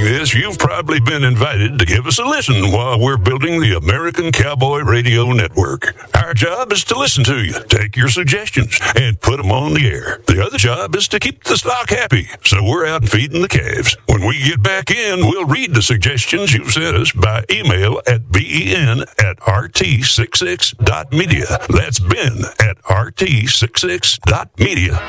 hearing this, you've probably been invited to give us a listen while we're building the American Cowboy Radio Network. Our job is to listen to you, take your suggestions, and put them on the air. The other job is to keep the stock happy, so we're out feeding the calves. When we get back in, we'll read the suggestions you've sent us by email at ben@rt66.media. That's ben@rt66.media.